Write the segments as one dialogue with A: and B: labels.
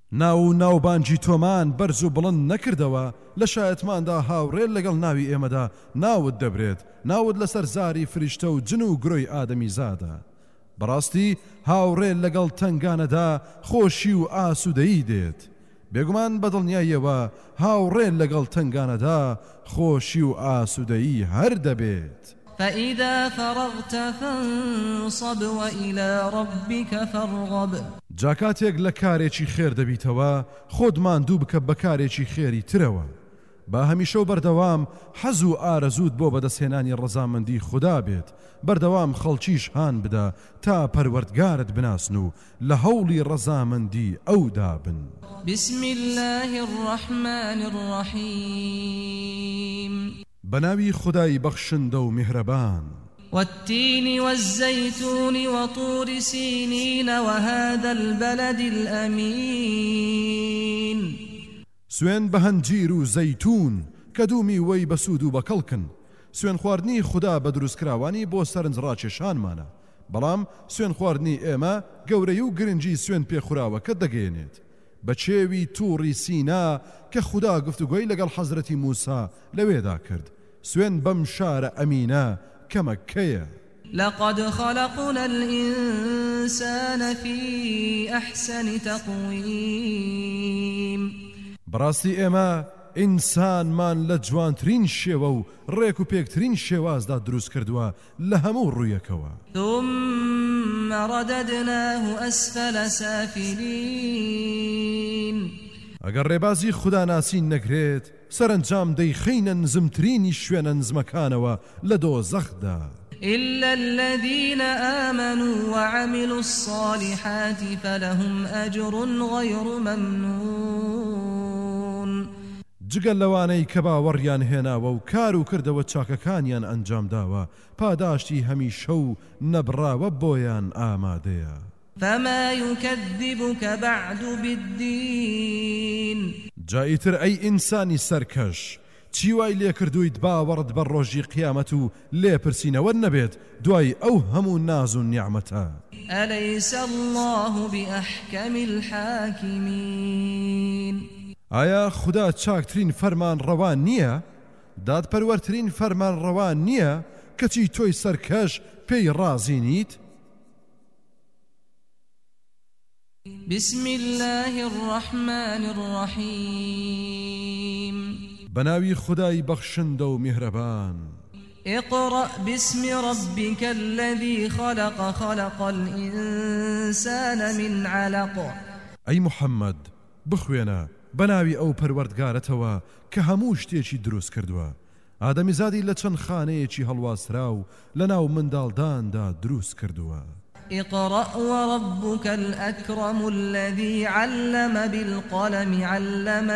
A: ناوبانجی تۆمان بەرز و بڵند نەکردەوە لە شایەتماندا هاوڕێل لەگەڵ ناوی ئێمەدا ناوت دەبرێت ناوت لەسەر زاری فریشتە و جن و گرۆی ئادەمی زادە بەڕاستی هاوڕێل لەگەڵ تنگانەدا خۆشی و ئاسوودەیی دێت بێگومان بەدڵنیاییەوە هاوڕێل لەگەڵ تنگانەدا خۆشی و ئاسوودەیی هەر دەبێت
B: فإذا فرغت فانصب وإلى ربك فارغب
A: جاکاتێک لە کارێکی خێر دەبیتەوە خۆتمان دوو بکە بە کارێکی خێری ترەوە با هەمیشە و بەردەوام حەز و ئارەزوت بۆ بەدەستهێنانی ڕەزامەندی خوددا بێت بەردەوام خەڵکیش هان بدە تا پەروەردگارت بناسن و لە هەوڵی ڕەزامەندی ئەودا بن
B: بسم الله الرحمن الرحيم
A: بناوی خدای بەخشندە و میهرەبان
B: والتين والزيتون وطور سينين وهذا البلد الأمين
A: سوێن بە هەنجیر و زەیتون کە دوو میوەی بەسوود و بەکەڵکن سوێن خواردنی خوددا بە دروستکراوانی بۆ سەرنجڕاکێشانمانە بەڵام سوێن خواردنی ئێمە گەورەی و گرنگی سوێن پێخوراوەکە دەگەێنێت بە چێوی تووڕی سینا کە خوددا گفتوگۆی لەگەڵ حەزرەتی موسا لەوێدا کرد سوێن بەم شارە ئەمینە کە مەککەیە
B: لقد خلقنا الإنسان في أحسن تقويم
A: بەڕاستی ئێمە ئینسانمان لە جوانترین شێوە و ڕێک و پێکترین شێوازدا دروست کردووە لە هەموو ڕوویەکەوە
B: ثم رددناه أسفل سافلين
A: ئەگەر ڕێبازی خوداناسی نەکرێت سەرنجام دەیخینە نزمترینی شوێنە نزمەکانەوە لە دۆزەخدا
B: إلا الذين آمنوا وعملوا الصالحات فلهم أجر غير ممنون
A: جگەل لەوانەی کە باوەڕیان هێناوە و کار و کردەوە چاکەکانیان ئەنجام داوە پاداشتی هەمیشە و نەبراوە بۆیان ئامادەیە
B: فما يكذبك بعد بالدين
A: جایتر ئەی ئینسانی سەرکەش چی وای لێ کردوویت باوەڕت بە ڕۆژی قیامەت و لێپرسینەوە نەبێت دوای ئەو هەموو ناز و نیعمەتە
B: أليس الله بأحكم الحاكمين
A: ئایا خوددا چاکترین فەرمان ڕەوان نییە دادپەروەرترین فەرمان ڕەوان نییە کەچی تۆی سەرکەش پێی ڕازی نیت
B: بسم الله الرحمن الرحيم
A: بناوی خدای بەخشندە و میهرەبان
B: اقرأ باسم ربك الذي خلق خلق الإنسان من علق
A: ئەی محەممەد بخوێنە بەناوی ئەو پەروەردگارەتەوە کە هەموو شتێکی دروست کردووە ئادەمیزادی لە چەند خانەیەکی هەڵواسرا و لە ناو منداڵداندا دروست کردووە
B: اقرأ وربك الأكرم الذي علم بالقلم علم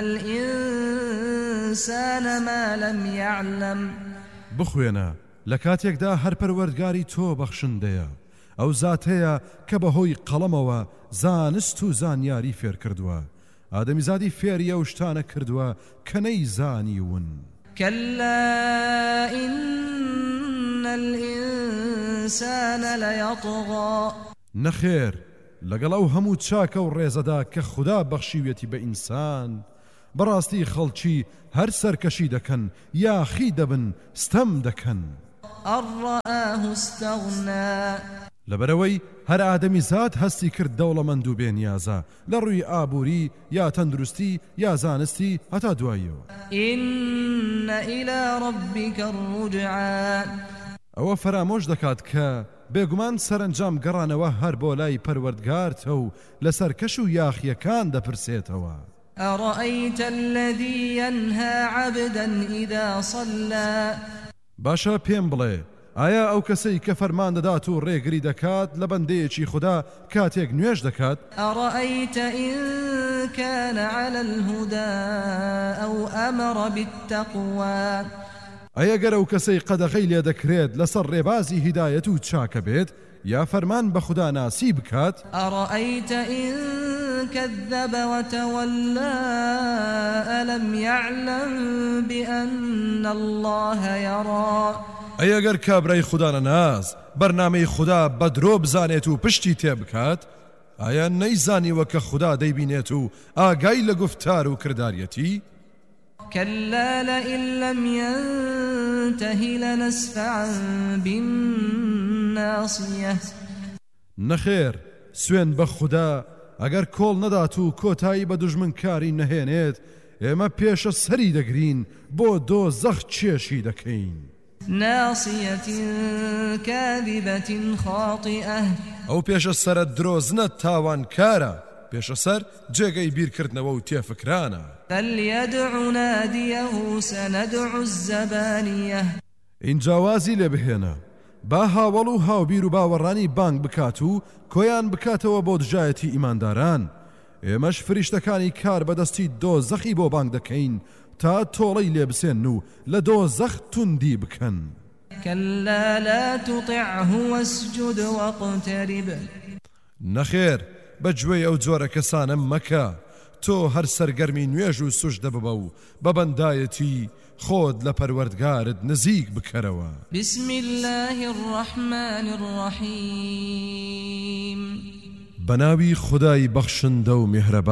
B: الإنسان ما لم يعلم
A: بخوێنە لە کاتێکدا هەر پەروەردگاری تۆ بەخشندەیە ئەو زاتەیە کە بەهۆی قەڵەمەوە زانست و زانیاری فێر کردووە ئادەمیزادی فێریە و شتانە کردووە کە نەیزانیون
B: كلا إن الإنسان ليطغى
A: نەخێر لەگەڵ ئەو هەموو چاکە و ڕێزەدا کە خوددا بەخشیوێتی بە ئینسان بەڕاستی خەڵکی هەر سەرکەشی دەکەن یاخی دەبن ستەم دەکەن
B: أن رآه استغنى
A: لەبەرەوەی هەر ئادەمیزاد هەستی کرد دەوڵەمەند و بێنیازە لە ڕووی ئابووری یا تەندروستی یا زانستی هەتا دواییەوە
B: إن إلى ربك الرجعى
A: ئەوە فەرامۆش دەکات کە بێگومان سەرنجام گەڕانەوە هەر بۆ لای پەروەردگارتە و لەسەر کەش و یاخیەکان دەپرسێتەوە
B: أرأيت الذي ينهى عبدا إذا صلى
A: باشە پێم بڵێ ئایا ئەو کەسەی کە فەرمان دەدات و ڕێگری دەکات لە بەندەیەکی خوددا کاتێک نوێژ دەکات
B: أرأيت إن كان على الهدى أو أمر بالتقوى
A: ئەیە گەر ئەو کەسەی قەدەغەی لێ دەکرێت لەسەر ڕێبازی هیدایەت و چاکە بێت یا فەرمان بە خوددا ناسی بکات
B: أرأيت إن كذب وتولى ألم يعلم بأن الله يرى
A: ئەگەر کابرای خوددا نەناز بەرنامەی خوددا بەدرۆ بزانێت و پشتی تێبکات ئایا نەیزانیوە کە خوددا دەیبینێت و ئاگای لە گفتار و کرداریەتی؟
B: كلا لئن لم ينته لنسفعا بالناصية
A: نەخێر سوێن بە خوددا ئەگەر کۆڵ نەدات و کۆتایی بە دوژمنکاری نەهێنێت ئێمە پێشە سەری دەگرین بۆ دۆزەخ چێشی دەکەین.
B: ناصية كاذبة خاطئة
A: ئەو پێشە سەرە درۆزنە تاوانکارە پێشە سەر جێگەی بیرکردنەوە و تێفکرانە.
B: فليدع ناديه سندع الزبانية
A: ئینجاوازی لێ بهێنە با هاوڵ و هاوبیر و باوەڕانی بانگ بکات و کۆیان بکاتەوە بۆ دژایەتی ئیمانداران. ئێمەش فریشتەکانی کار بەدەستی دۆزەخی بۆ بانگ دەکەین تا تۆڵەی لێ بسێن و لە دۆزەخ توندی بکەن.
B: كلا لا تطعه واسجد واقترب
A: نەخێر بەگوێی ئەو جۆرە کەسانە مەکە تۆ هەر سەرگەرمی نوێژ و سوشدە ببە و بە بەندایەتی خۆت لە پەروەردگارت نزیک بکەرەوە.
B: بسم الله الرحمن الرحيم
A: بەناوی خودای بەخشندە و میهرەبان.